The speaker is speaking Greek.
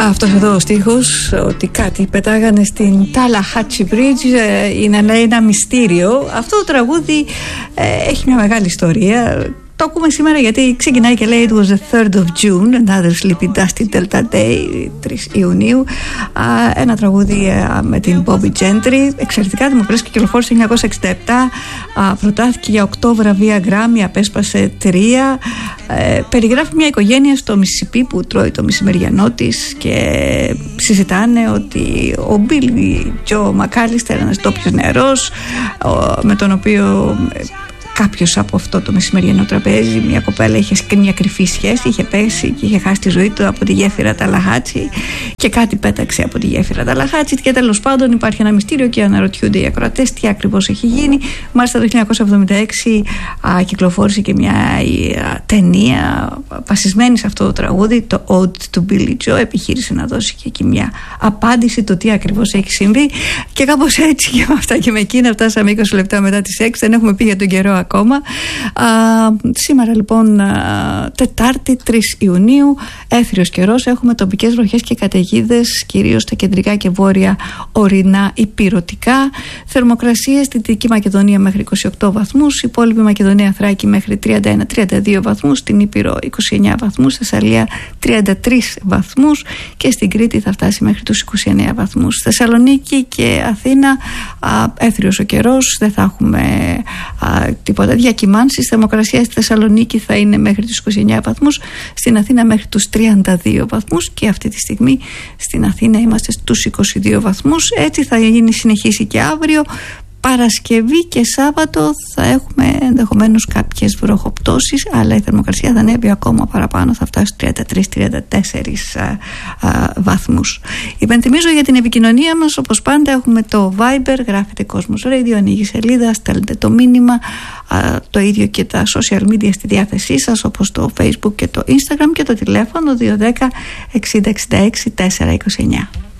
Αυτός εδώ ο στίχος, ότι κάτι πετάγανε στην Tallahatchie Bridge, είναι ένα μυστήριο. Αυτό το τραγούδι έχει μια μεγάλη ιστορία. Το ακούμε σήμερα γιατί ξεκινάει και λέει It was the 3rd of June, another sleepy dusty Delta Day, 3 Ιουνίου. Ένα τραγούδι με την Bobby Gentry, εξαιρετικά δημοφιλές και κυκλοφόρησε το 1967. Προτάθηκε για 8 βραβεία Grammy, απέσπασε 3. Περιγράφει μια οικογένεια στο Μισισιπί που τρώει το μεσημεριανό της και συζητάνε ότι ο Billy Joe McAllister, ένας ντόπιος νεαρός, με τον οποίο κάποιος από αυτό το μεσημεριανό τραπέζι, μια κοπέλα είχε μια κρυφή σχέση, είχε πέσει και είχε χάσει τη ζωή του από τη γέφυρα Ταλαχάτσι και κάτι πέταξε από τη γέφυρα Ταλαχάτσι και τέλος πάντων υπάρχει ένα μυστήριο και αναρωτιούνται οι ακροατές τι ακριβώς έχει γίνει. Μάλιστα το 1976 κυκλοφόρησε και μια ταινία βασισμένη σε αυτό το τραγούδι, το Ode to Billy Joe, επιχείρησε να δώσει και εκεί μια απάντηση το τι ακριβώς έχει συμβεί και κάπως έτσι και με αυτά και με εκείνα φτάσαμε 20 λεπτά μετά τις 6, δεν έχουμε πει για τον καιρό ακόμα. Σήμερα λοιπόν Τετάρτη 3 Ιουνίου, έθριος καιρός, έχουμε τοπικές βροχές και καταιγίδες κυρίως στα κεντρικά και βόρεια ορεινά υπηρωτικά. Θερμοκρασίες στη Δυτική Μακεδονία μέχρι 28 βαθμούς, υπόλοιπη Μακεδονία Θράκη μέχρι 31-32 βαθμούς, στην Ήπειρο 29 βαθμούς, Θεσσαλία 33 βαθμούς και στην Κρήτη θα φτάσει μέχρι τους 29 βαθμούς. Θεσσαλονίκη και Αθήνα έθριος ο καιρός, δεν θα έχουμε τίποτα διακυμάνσεις. Θερμοκρασία στη Θεσσαλονίκη θα είναι μέχρι τους 29 βαθμούς, στην Αθήνα μέχρι τους 32 βαθμούς και αυτή τη στιγμή στην Αθήνα είμαστε στους 22 βαθμούς. Έτσι θα συνεχίσει και αύριο. Παρασκευή και Σάββατο θα έχουμε ενδεχομένως κάποιες βροχοπτώσεις, αλλά η θερμοκρασία θα ανέβει ακόμα παραπάνω, θα φτάσει στους 33-34 βαθμούς. Υπενθυμίζω για την επικοινωνία μας, όπως πάντα έχουμε το Viber, γράφετε Κόσμος Radio, ανοίγει σελίδα, στέλνετε το μήνυμα, το ίδιο και τα social media στη διάθεσή σας, όπως το Facebook και το Instagram, και το τηλέφωνο 210 60 66 429.